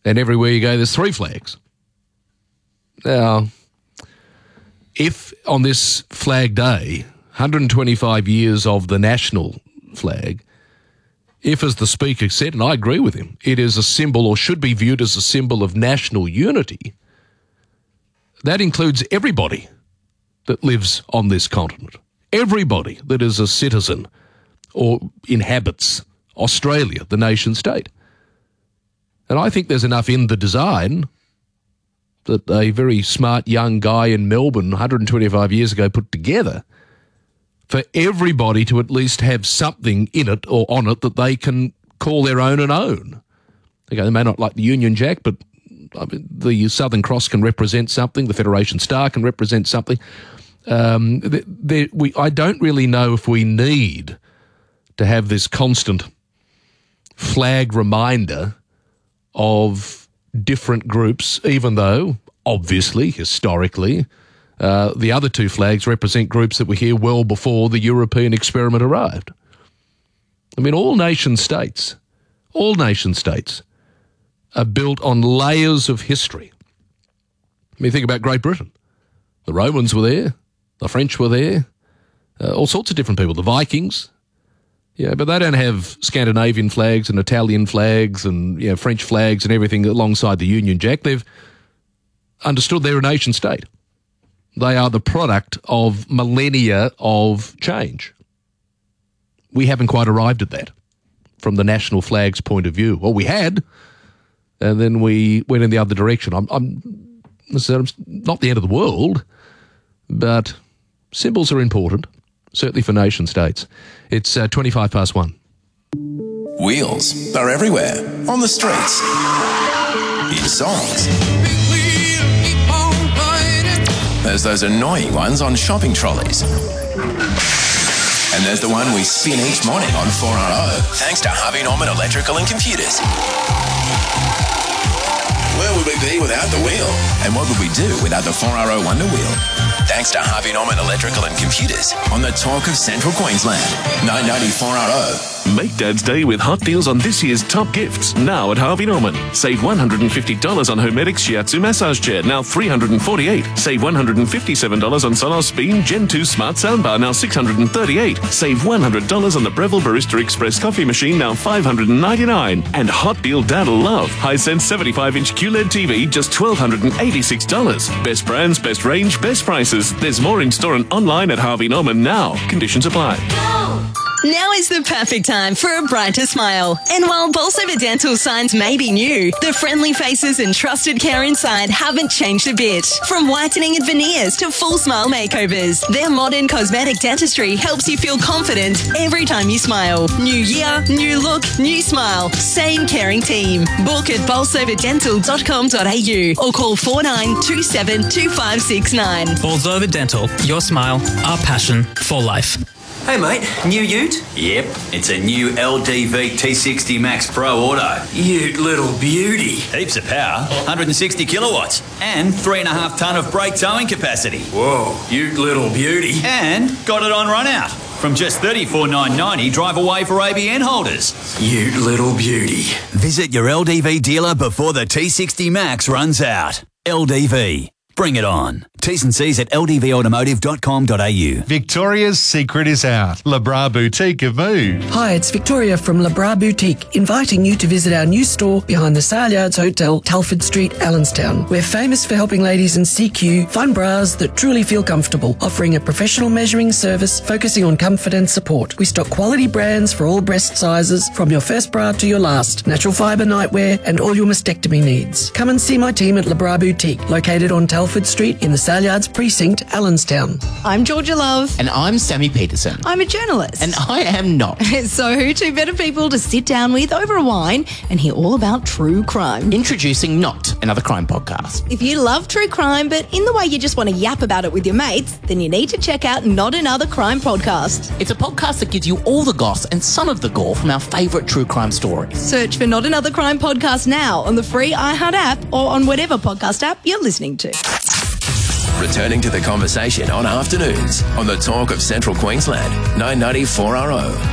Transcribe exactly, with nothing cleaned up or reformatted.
And everywhere you go, there's three flags. Now, if on this Flag Day, one hundred twenty-five years of the national flag, if, as the Speaker said, and I agree with him, it is a symbol or should be viewed as a symbol of national unity, that includes everybody that lives on this continent, everybody that is a citizen or inhabits Australia, the nation state. And I think there's enough in the design that a very smart young guy in Melbourne one hundred twenty-five years ago put together for everybody to at least have something in it or on it that they can call their own and own. Okay, they may not like the Union Jack, but I mean, the Southern Cross can represent something, the Federation Star can represent something. Um, they, they, we, I don't really know if we need to have this constant flag reminder of different groups, even though, obviously, historically, uh, the other two flags represent groups that were here well before the European experiment arrived. I mean, all nation states, all nation states are built on layers of history. I mean, think about Great Britain. The Romans were there, the French were there, uh, all sorts of different people, the Vikings. Yeah, but they don't have Scandinavian flags and Italian flags and you know, French flags and everything alongside the Union Jack. They've understood they're a nation state. They are the product of millennia of change. We haven't quite arrived at that from the national flag's point of view. Well, we had, and then we went in the other direction. I'm, I'm, it's not the end of the world, but symbols are important. Certainly for nation states. It's uh, twenty-five past one. Wheels are everywhere, on the streets, in songs. There's those annoying ones on shopping trolleys. And there's the one we spin each morning on four R O, thanks to Harvey Norman Electrical and Computers. Where would we be without the wheel? And what would we do without the four R O Wonder Wheel? Thanks to Harvey Norman Electrical and Computers on the Talk of Central Queensland, nine ninety four R O. Make Dad's Day with hot deals on this year's top gifts, now at Harvey Norman. Save one hundred fifty dollars on Homedic Shiatsu Massage Chair, now three hundred forty-eight dollars. Save one hundred fifty-seven dollars on Sonos Beam Gen two Smart Soundbar, now six hundred thirty-eight dollars. Save one hundred dollars on the Breville Barista Express Coffee Machine, now five hundred ninety-nine dollars. And hot deal Dad'll love, Hisense seventy-five inch Q L E D T V, just one thousand two hundred eighty-six dollars. Best brands, best range, best prices. There's more in store and online at Harvey Norman now. Conditions apply. Now is the perfect time for a brighter smile. And while Bolsover Dental signs may be new, the friendly faces and trusted care inside haven't changed a bit. From whitening and veneers to full smile makeovers, their modern cosmetic dentistry helps you feel confident every time you smile. New year, new look, new smile. Same caring team. Book at bolsover dental dot com dot a u or call four nine two seven two five six nine. Bolsover Dental. Your smile, our passion for life. Hey mate, new ute? Yep, it's a new L D V T sixty Max Pro Auto. Ute little beauty. Heaps of power, one hundred sixty kilowatts, and three and a half tonne of brake towing capacity. Whoa, ute little beauty. And got it on run out. From just thirty-four thousand nine hundred ninety dollars, drive away for A B N holders. Ute little beauty. Visit your L D V dealer before the T sixty Max runs out. L D V. Bring it on. T's and C's at l d v automotive dot com dot a u. Victoria's secret is out. Le Bras Boutique have moved. Hi, it's Victoria from Le Bras Boutique, inviting you to visit our new store behind the Saleyards Hotel, Telford Street, Allenstown. We're famous for helping ladies in C Q find bras that truly feel comfortable, offering a professional measuring service focusing on comfort and support. We stock quality brands for all breast sizes, from your first bra to your last, natural fibre nightwear, and all your mastectomy needs. Come and see my team at Le Bras Boutique, located on Telford Street in the Saleyards Precinct, Allenstown. I'm Georgia Love. And I'm Sammy Peterson. I'm a journalist. And I am not. So who two better people to sit down with over a wine and hear all about true crime? Introducing Not, another crime podcast. If you love true crime, but in the way you just want to yap about it with your mates, then you need to check out Not Another Crime Podcast. It's a podcast that gives you all the goss and some of the gore from our favourite true crime stories. Search for Not Another Crime Podcast now on the free iHeart app or on whatever podcast app you're listening to. Returning to the conversation on afternoons on the Talk of Central Queensland, nine ninety four R O.